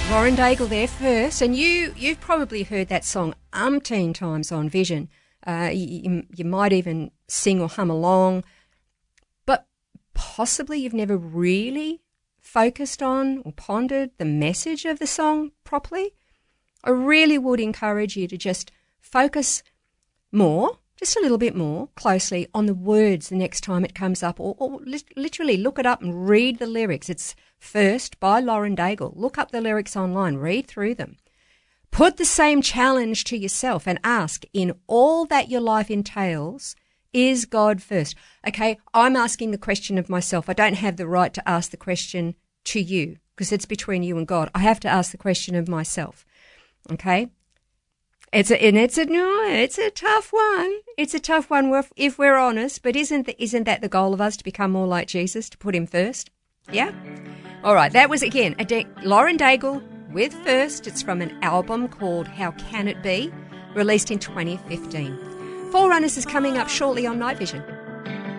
Lauren Daigle there first, and you've probably heard that song umpteen times on Vision. You might even sing or hum along, but possibly you've never really focused on or pondered the message of the song properly. I really would encourage you to just focus more, just a little bit more closely on the words the next time it comes up, or literally look it up and read the lyrics. It's First by Lauren Daigle. Look up the lyrics online, read through them. Put the same challenge to yourself and ask, in all that your life entails, is God first? Okay, I'm asking the question of myself. I don't have the right to ask the question to you because it's between you and God. I have to ask the question of myself. Okay? It's a tough one. It's a tough one if we're honest, but isn't that the goal of us, to become more like Jesus, to put him first? Yeah? All right, that was, again, Lauren Daigle with First. It's from an album called How Can It Be, released in 2015. Forerunners is coming up shortly on Night Vision.